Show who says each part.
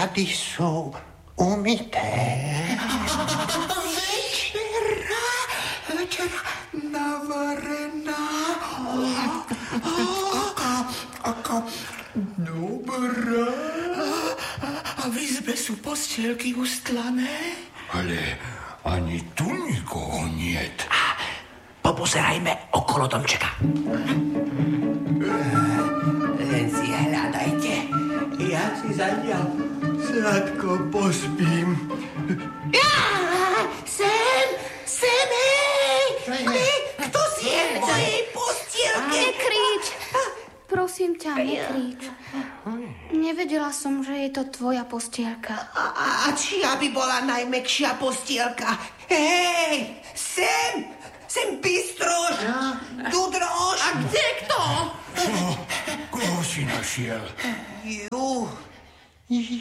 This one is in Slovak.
Speaker 1: rady sú umyté.
Speaker 2: Večera navarená. Aká dobrá. A v izbe sú postielky ustlané?
Speaker 3: Ale ani tu nikoho niet.
Speaker 4: Popozerajme okolo domčeka.
Speaker 1: Len si hľadajte. Ja si zatiaľ sladko pospím.
Speaker 2: Sem, hej! Kto si je v mojej postielke?
Speaker 5: Nekrič! Prosím ťa, nekrič. Nevedela som, že je to tvoja postielka.
Speaker 2: A čia by bola najmäkšia postielka? Hej, sem Bystroš, Dudroš. A kde kto?
Speaker 3: Koho si našiel?
Speaker 1: Ju,